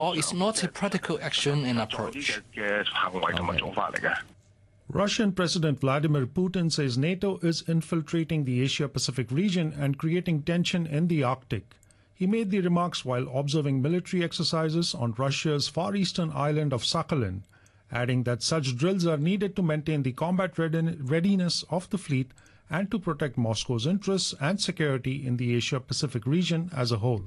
or it's not a practical action and approach. Russian President Vladimir Putin says NATO is infiltrating the Asia-Pacific region and creating tension in the Arctic. He made the remarks while observing military exercises on Russia's far eastern island of Sakhalin, adding that such drills are needed to maintain the combat readiness of the fleet and to protect Moscow's interests and security in the Asia-Pacific region as a whole.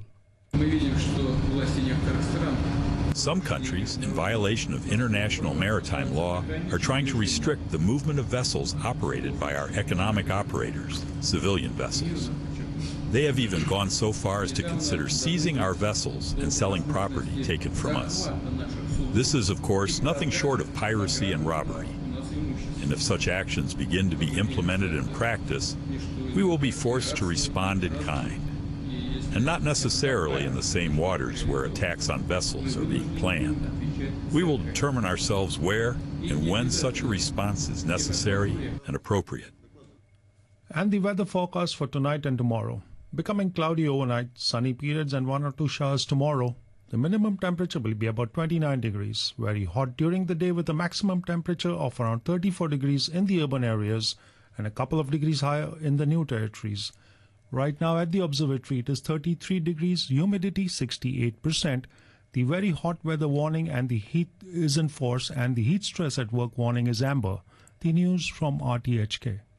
Some countries, in violation of international maritime law, are trying to restrict the movement of vessels operated by our economic operators, civilian vessels. They have even gone so far as to consider seizing our vessels and selling property taken from us. This is, of course, nothing short of piracy and robbery. And if such actions begin to be implemented in practice, we will be forced to respond in kind, and not necessarily in the same waters where attacks on vessels are being planned. We will determine ourselves where and when such a response is necessary and appropriate. And the weather forecast for tonight and tomorrow. Becoming cloudy overnight, sunny periods and 1 or 2 showers tomorrow. The minimum temperature will be about 29 degrees, very hot during the day with a maximum temperature of around 34 degrees in the urban areas and a couple of degrees higher in the new territories. Right now at the observatory it is 33 degrees, humidity 68%. The very hot weather warning and the heat is in force and the heat stress at work warning is amber. The news from RTHK.